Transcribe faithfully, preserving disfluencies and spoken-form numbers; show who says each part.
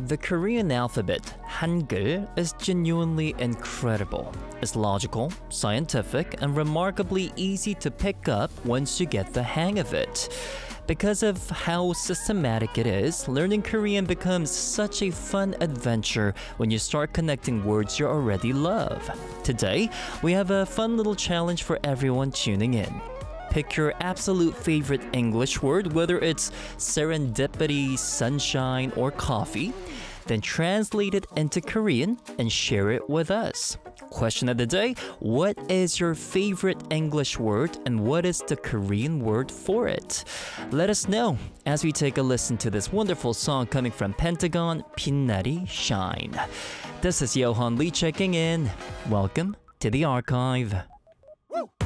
Speaker 1: The Korean alphabet, Hangul, is genuinely incredible. It's logical, scientific, and remarkably easy to pick up once you get the hang of it. Because of how systematic it is, learning Korean becomes such a fun adventure when you start connecting words you already love. Today, we have a fun little challenge for everyone tuning in. Pick your absolute favorite English word, whether it's serendipity, sunshine, or coffee, then translate it into Korean and share it with us. Question of the day, what is your favorite English word and what is the Korean word for it? Let us know as we take a listen to this wonderful song coming from Pentagon, 빛날이 Shine. This is Yohan Lee checking in. Welcome to the archive.